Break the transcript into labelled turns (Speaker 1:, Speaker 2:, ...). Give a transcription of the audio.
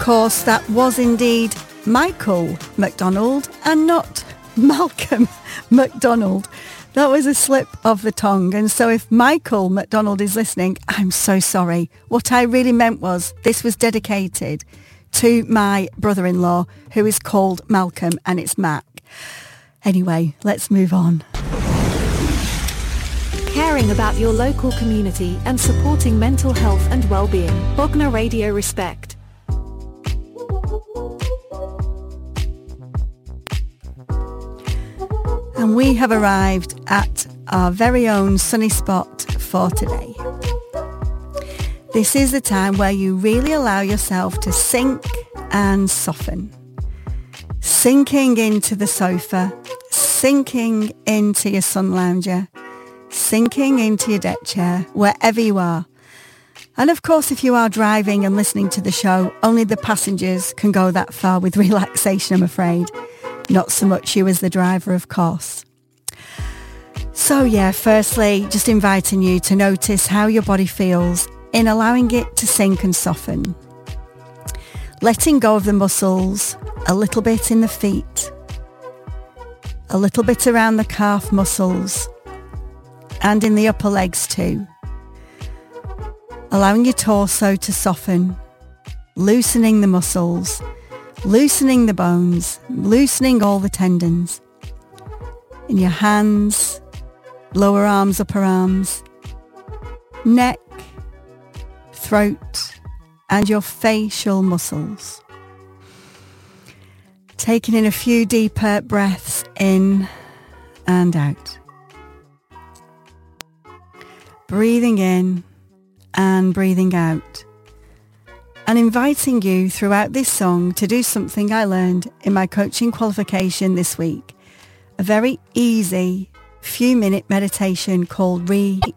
Speaker 1: course, that was indeed Michael McDonald and not Malcolm McDonald. That was a slip of the tongue. And so if Michael McDonald is listening, I'm so sorry. What I really meant was this was dedicated to my brother-in-law, who is called Malcolm, and it's Mac. Anyway, let's move on.
Speaker 2: Caring about your local community and supporting mental health and well-being. Bognor Radio Respect.
Speaker 1: And we have arrived at our very own sunny spot for today. This is the time where you really allow yourself to sink and soften. Sinking into the sofa, sinking into your sun lounger, sinking into your deck chair, wherever you are. And of course, if you are driving and listening to the show, only the passengers can go that far with relaxation, I'm afraid. Not so much you as the driver, of course. So yeah, firstly, just inviting you to notice how your body feels in allowing it to sink and soften. Letting go of the muscles, a little bit in the feet, a little bit around the calf muscles, and in the upper legs too. Allowing your torso to soften, loosening the muscles, loosening the bones, loosening all the tendons. In your hands, lower arms, upper arms, neck, throat, and your facial muscles. Taking in a few deeper breaths in and out. Breathing in and breathing out. And inviting you throughout this song to do something I learned in my coaching qualification this week. A very easy few-minute meditation called